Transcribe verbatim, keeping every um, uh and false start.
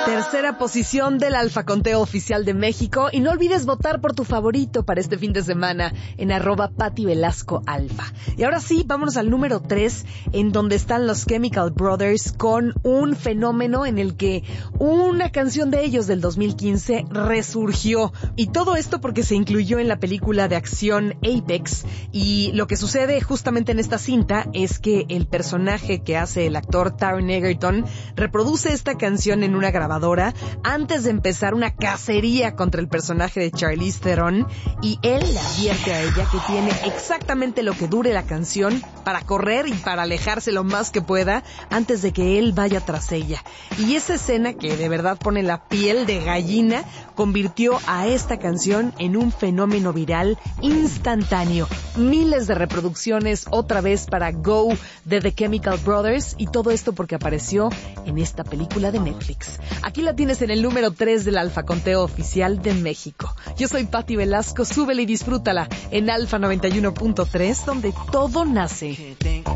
Tercera posición del Alfa Conteo Oficial de México. Y no olvides votar por tu favorito para este fin de semana en arroba Pati Velasco Alfa. Y ahora sí, vámonos al número tres, en donde están los Chemical Brothers con un fenómeno en el que una canción de ellos del dos mil quince resurgió. Y todo esto porque se incluyó en la película de acción Apex. Y lo que sucede justamente en esta cinta es que el personaje que hace el actor Taron Egerton reproduce esta canción en una grabadora antes de empezar una cacería contra el personaje de Charlize Theron, y él le advierte a ella que tiene exactamente lo que dure la canción para correr y para alejarse lo más que pueda antes de que él vaya tras ella. Y esa escena, que de verdad pone la piel de gallina, convirtió a esta canción en un fenómeno viral instantáneo. Miles de reproducciones otra vez para Go de The Chemical Brothers, y todo esto porque apareció en esta película de Netflix. Aquí la tienes en el número tres del Alfa Conteo Oficial de México. Yo soy Pati Velasco, súbela y disfrútala en Alfa noventa y uno punto tres, donde todo nace.